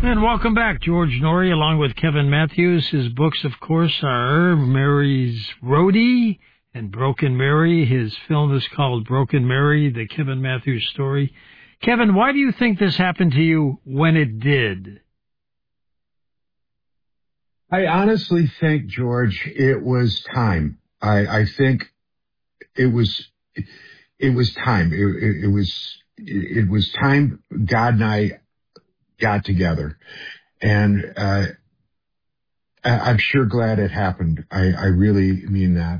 And welcome back, George Norrie, along with Kevin Matthews. His books, of course, are Mary's Roadie and Broken Mary. His film is called Broken Mary, the Kevin Matthews story. Kevin, why do you think this happened to you when it did? I honestly think, George, it was time. I think it was time. It was time God and I got together, and I'm sure glad it happened. I really mean that.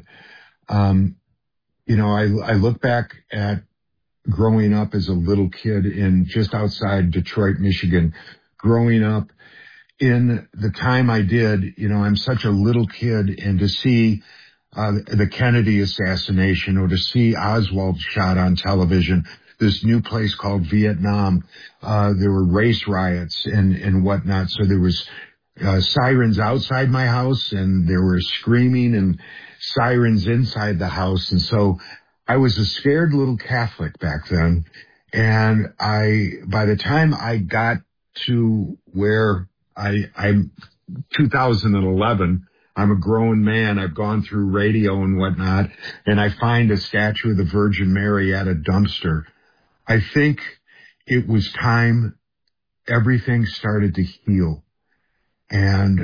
I look back at growing up as a little kid in just outside Detroit, Michigan, growing up in the time I did. I'm such a little kid, and to see the Kennedy assassination, or to see Oswald shot on television, this new place called Vietnam, there were race riots and whatnot. So there was sirens outside my house, and there were screaming and sirens inside the house. And so I was a scared little Catholic back then. And by the time I got to where I'm 2011, I'm a grown man. I've gone through radio and whatnot, and I find a statue of the Virgin Mary at a dumpster. I think it was time everything started to heal. And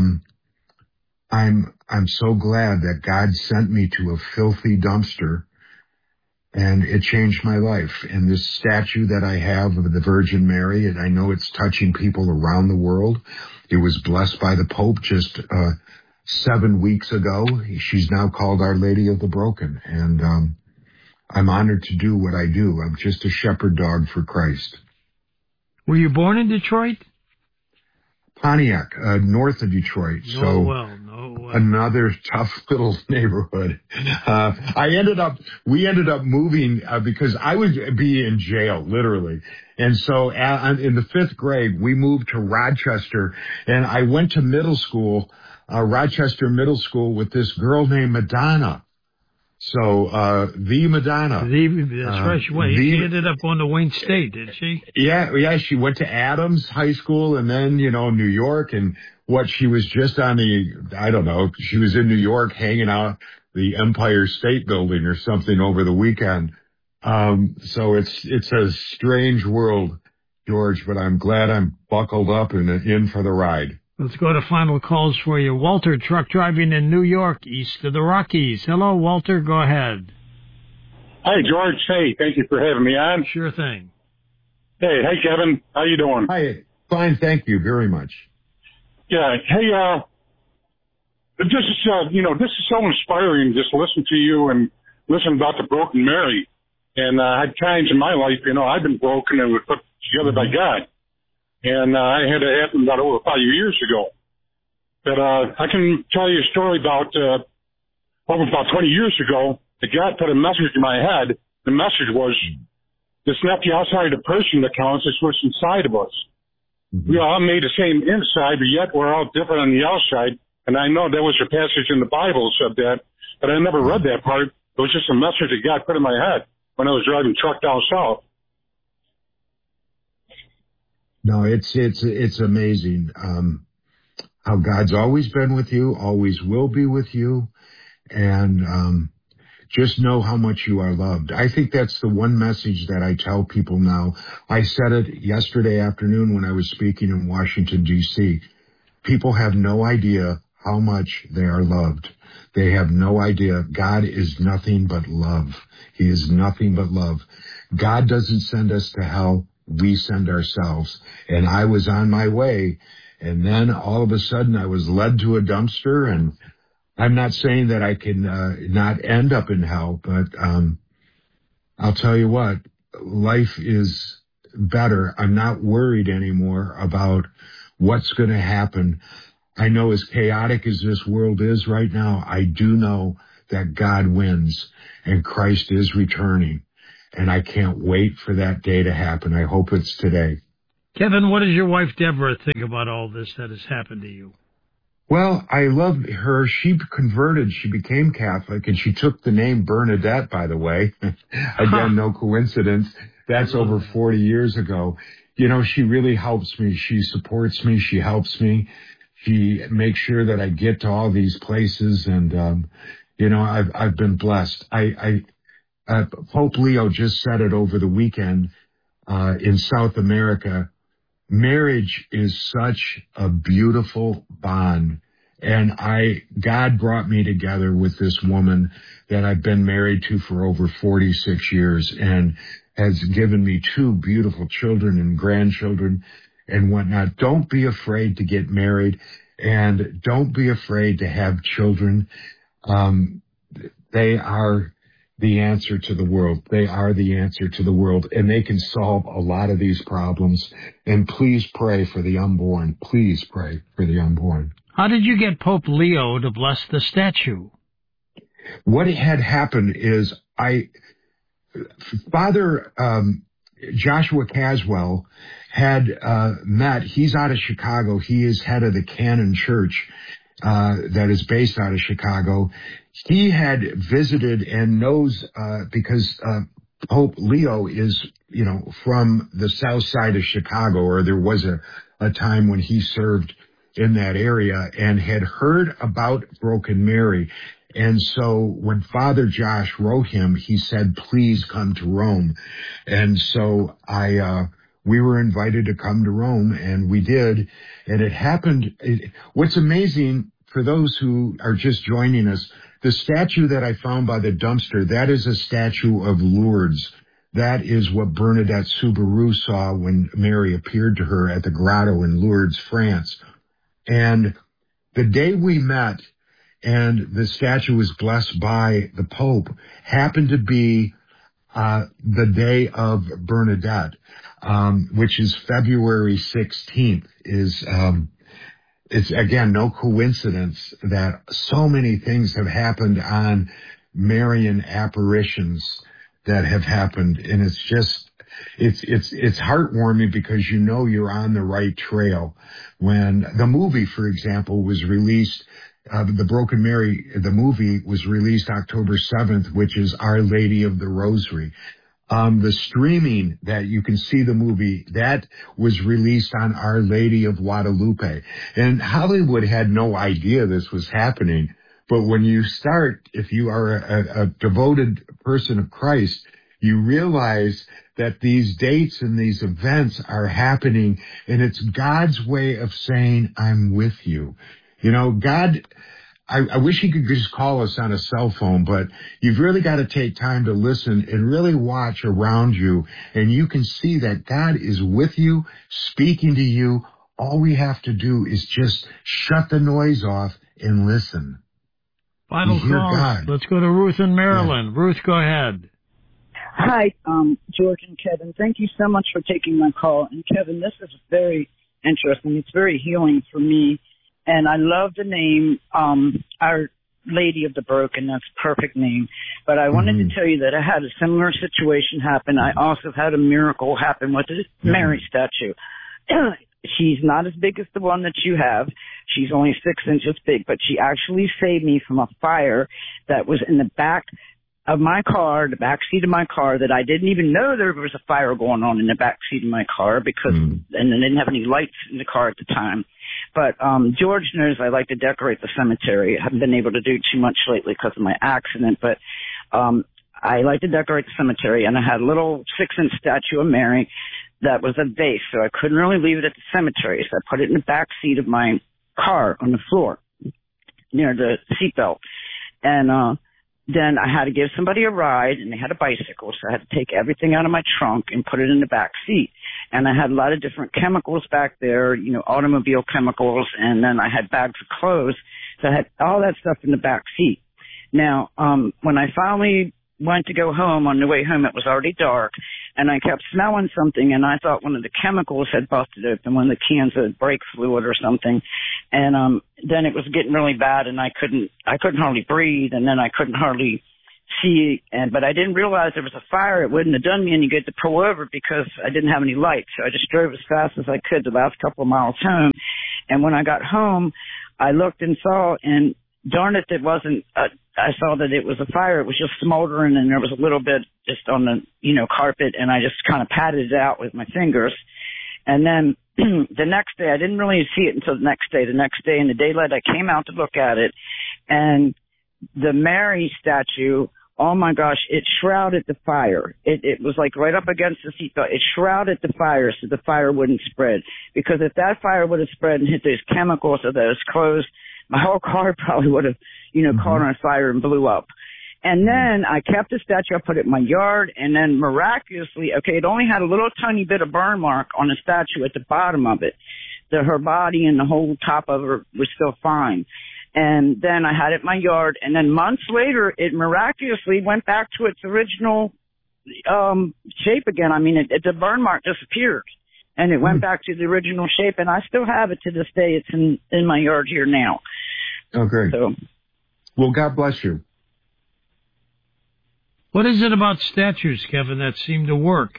I'm so glad that God sent me to a filthy dumpster, and it changed my life. And this statue that I have of the Virgin Mary, and I know it's touching people around the world. It was blessed by the Pope just 7 weeks ago. She's now called Our Lady of the Broken. And I'm honored to do what I do. I'm just a shepherd dog for Christ. Were you born in Detroit? Pontiac, north of Detroit. Another tough little neighborhood. We ended up moving because I would be in jail, literally. And so in the 5th grade, we moved to Rochester, and I went to middle school, Rochester Middle School, with this girl named Madonna. So, the Madonna. That's right. She ended up going to Wayne State, did she? Yeah. She went to Adams High School, and then, New York, and she was just on she was in New York hanging out the Empire State Building or something over the weekend. So it's a strange world, George, but I'm glad I'm buckled up and in for the ride. Let's go to final calls for you. Walter, truck driving in New York, east of the Rockies. Hello, Walter. Go ahead. Hi, George. Hey, thank you for having me on. Sure thing. Hey, Kevin. How you doing? Hi. Fine, thank you very much. Yeah. Hey, this is so inspiring just to listen to you and listen about the Broken Mary. And I had times in my life, I've been broken and was put together by God. And I had it happen about over 5 years ago. But I can tell you a story about over about 20 years ago. The God put a message in my head. The message was, it's not the outside of the person that counts, it's what's inside of us. Mm-hmm. We all made the same inside, but yet we're all different on the outside. And I know there was a passage in the Bible that said that, but I never read that part. It was just a message that God put in my head when I was driving truck down south. No, it's amazing how God's always been with you, always will be with you, and just know how much you are loved. I think that's the one message that I tell people now. I said it yesterday afternoon when I was speaking in Washington, D.C. People have no idea how much they are loved. They have no idea. God is nothing but love. He is nothing but love. God doesn't send us to hell. We send ourselves. And I was on my way, and then all of a sudden I was led to a dumpster, and I'm not saying that I can not end up in hell, but I'll tell you what, life is better. I'm not worried anymore about what's going to happen. I know as chaotic as this world is right now, I do know that God wins and Christ is returning. And I can't wait for that day to happen. I hope it's today. Kevin, what does your wife, Deborah, think about all this that has happened to you? Well, I love her. She converted. She became Catholic, and she took the name Bernadette, by the way. Again, no coincidence. That's over 40 years ago. she really helps me. She supports me. She helps me. She makes sure that I get to all these places. And, I've been blessed. Pope Leo just said it over the weekend, in South America. Marriage is such a beautiful bond. And God brought me together with this woman that I've been married to for over 46 years and has given me 2 beautiful children and grandchildren and whatnot. Don't be afraid to get married and don't be afraid to have children. They are the answer to the world. They are the answer to the world, and they can solve a lot of these problems. And please pray for the unborn. Please pray for the unborn. How did you get Pope Leo to bless the statue? What had happened is Father Joshua Caswell had met. He's out of Chicago. He is head of the Canon Church that is based out of Chicago. He had visited and knows because Pope Leo is, from the south side of Chicago, or there was a time when he served in that area and had heard about Broken Mary. And so when Father Josh wrote him, he said, please come to Rome. And so we were invited to come to Rome, and we did. And it happened. What's amazing for those who are just joining us, the statue that I found by the dumpster, that is a statue of Lourdes. That is what Bernadette Soubirous saw when Mary appeared to her at the grotto in Lourdes, France. And the day we met and the statue was blessed by the Pope happened to be the day of Bernadette, which is February 16th. It's again no coincidence that so many things have happened on Marian apparitions that have happened, and it's just it's heartwarming because you're on the right trail. When the movie, for example, was released, the Broken Mary, the movie was released October 7th, which is Our Lady of the Rosary. The streaming that you can see the movie, that was released on Our Lady of Guadalupe. And Hollywood had no idea this was happening. But when you start, if you are a devoted person of Christ, you realize that these dates and these events are happening, and it's God's way of saying, I'm with you. God, I wish he could just call us on a cell phone, but you've really got to take time to listen and really watch around you, and you can see that God is with you, speaking to you. All we have to do is just shut the noise off and listen. Final call. God. Let's go to Ruth in Maryland. Yeah. Ruth, go ahead. Hi, George and Kevin. Thank you so much for taking my call. And Kevin, this is very interesting. It's very healing for me. And I love the name, Our Lady of the Broken. That's a perfect name. But I wanted to tell you that I had a similar situation happen. I also had a miracle happen with the Mary statue. She's not as big as the one that you have. She's only 6 inches big, but she actually saved me from a fire that was in the back of my car, the back seat of my car, that I didn't even know there was a fire going on in the back seat of my car because, and I didn't have any lights in the car at the time. But, George knows I like to decorate the cemetery. I haven't been able to do too much lately because of my accident, but, I like to decorate the cemetery, and I had a little 6-inch statue of Mary that was a vase, so I couldn't really leave it at the cemetery, so I put it in the back seat of my car on the floor near the seatbelt. And, then I had to give somebody a ride, and they had a bicycle, so I had to take everything out of my trunk and put it in the back seat. And I had a lot of different chemicals back there, automobile chemicals, and then I had bags of clothes, so I had all that stuff in the back seat. Now, when I finally went to go home, on the way home, it was already dark, and I kept smelling something, and I thought one of the chemicals had busted open, one of the cans of brake fluid or something. And then it was getting really bad, and I couldn't hardly breathe, and then I couldn't hardly see. But I didn't realize there was a fire. It wouldn't have done me any good to pull over because I didn't have any lights. So I just drove as fast as I could the last couple of miles home. And when I got home, I looked and saw, and darn it, it wasn't. I saw that it was a fire. It was just smoldering, and there was a little bit just on the, carpet, and I just kind of patted it out with my fingers. And then the next day, I didn't really see it until the next day. The next day in the daylight, I came out to look at it, and the Mary statue, oh my gosh, it shrouded the fire. It was like right up against the seatbelt. It shrouded the fire so the fire wouldn't spread. Because if that fire would have spread and hit those chemicals of those clothes, my whole car probably would have, caught on fire and blew up. And then I kept the statue, I put it in my yard, and then miraculously, it only had a little tiny bit of burn mark on the statue at the bottom of it. Her body and the whole top of her was still fine. And then I had it in my yard, and then months later, it miraculously went back to its original shape again. I mean, the burn mark disappeared, and it went back to the original shape, and I still have it to this day. It's in my yard here now. Oh, great. So, well, God bless you. What is it about statues, Kevin, that seem to work?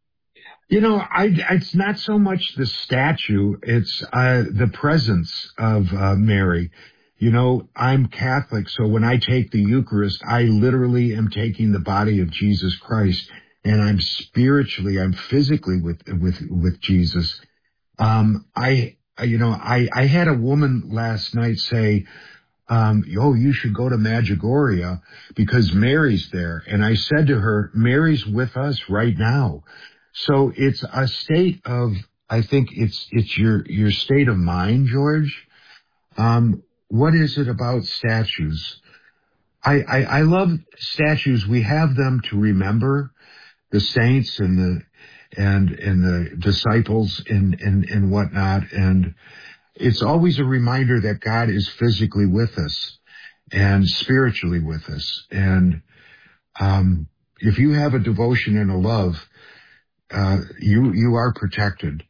It's not so much the statue, it's the presence of Mary. I'm Catholic, so when I take the Eucharist, I literally am taking the body of Jesus Christ, and I'm physically with Jesus. I had a woman last night say, you should go to Medjugorje because Mary's there. And I said to her, Mary's with us right now. So it's a state of, I think it's your state of mind, George. What is it about statues? I love statues. We have them to remember the saints and the disciples and whatnot. And it's always a reminder that God is physically with us and spiritually with us. And if you have a devotion and a love, you are protected.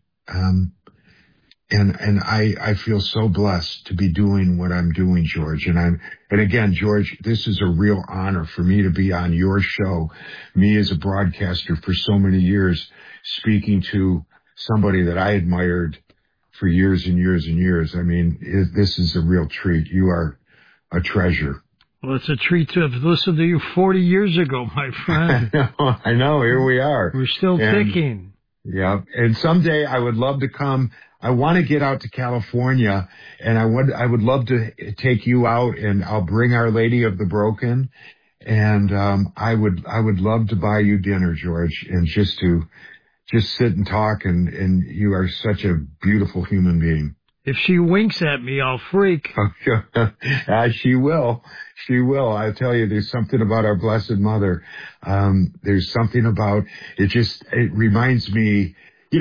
And I feel so blessed to be doing what I'm doing, George. And again, George, this is a real honor for me to be on your show, me as a broadcaster for so many years, speaking to somebody that I admired for years and years and years. I mean, this is a real treat. You are a treasure. Well, it's a treat to have listened to you 40 years ago, my friend. I know. Here we are. We're still ticking. Yeah. And someday I would love to come. I want to get out to California, and I would love to take you out, and I'll bring Our Lady of the Broken, and I would love to buy you dinner, George, and just sit and talk, and you are such a beautiful human being. If she winks at me, I'll freak. She will. She will. I tell you, there's something about our Blessed Mother. There's something about it. It reminds me,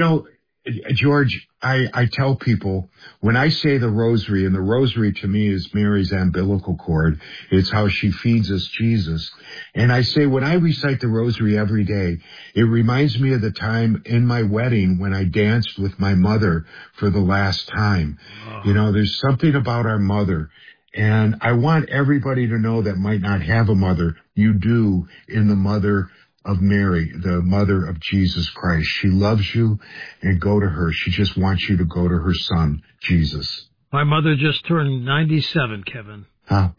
George, I tell people when I say the rosary, and the rosary to me is Mary's umbilical cord, it's how she feeds us Jesus. And I say when I recite the rosary every day, it reminds me of the time in my wedding when I danced with my mother for the last time. Oh. There's something about our mother. And I want everybody to know that might not have a mother. You do in the mother of Mary, the mother of Jesus Christ. She loves you, and go to her. She just wants you to go to her son, Jesus. My mother just turned 97, Kevin. Well,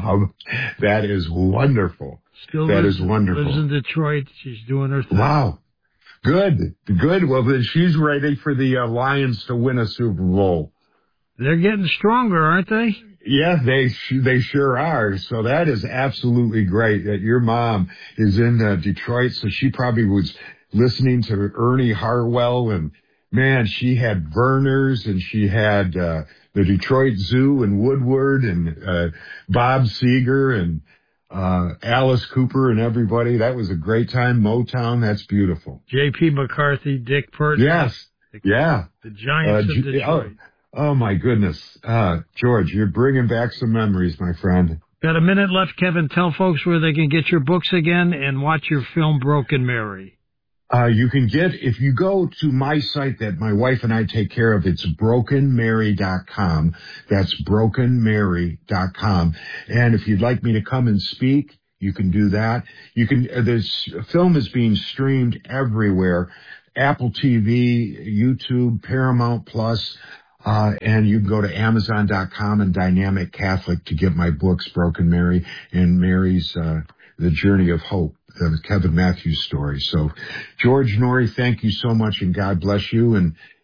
that is wonderful. Is wonderful. Lives in Detroit. She's doing her thing. Wow. Good. Well, then she's ready for the Lions to win a Super Bowl. They're getting stronger, aren't they? Yeah, they sure are. So that is absolutely great that your mom is in Detroit. So she probably was listening to Ernie Harwell, and man, she had Verner's, and she had the Detroit Zoo and Woodward, and Bob Seger and Alice Cooper and everybody. That was a great time. Motown, that's beautiful. J.P. McCarthy, Dick Purdy. Yes. Yeah. The Giants of Detroit. Oh, my goodness. George, you're bringing back some memories, my friend. Got a minute left, Kevin. Tell folks where they can get your books again and watch your film, Broken Mary. You can if you go to my site that my wife and I take care of, it's brokenmary.com. That's brokenmary.com. And if you'd like me to come and speak, you can do that. This film is being streamed everywhere. Apple TV, YouTube, Paramount Plus. And you can go to Amazon.com and Dynamic Catholic to get my books, Broken Mary and Mary's, The Journey of Hope, the Kevin Matthews story. So, George Noory, thank you so much, and God bless you. And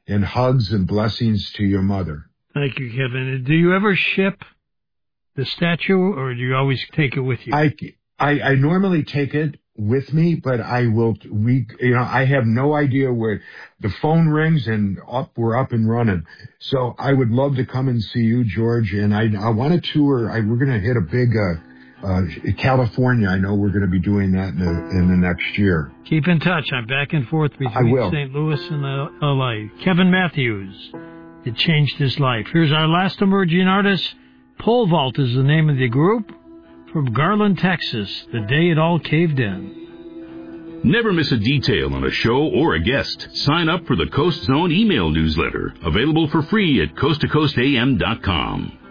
and hugs and blessings to your mother. Thank you, Kevin. Do you ever ship the statue, or do you always take it with you? I normally take it with me, but I will. I have no idea where the phone rings and we're up and running. So I would love to come and see you, George. And I want to tour. We're going to hit a big California. I know we're going to be doing that in the next year. Keep in touch. I'm back and forth between St. Louis and L.A. Kevin Matthews. It changed his life. Here's our last emerging artist. Pole Vault is the name of the group. From Garland, Texas, the day it all caved in. Never miss a detail on a show or a guest. Sign up for the Coast Zone email newsletter, available for free at coasttocoastam.com.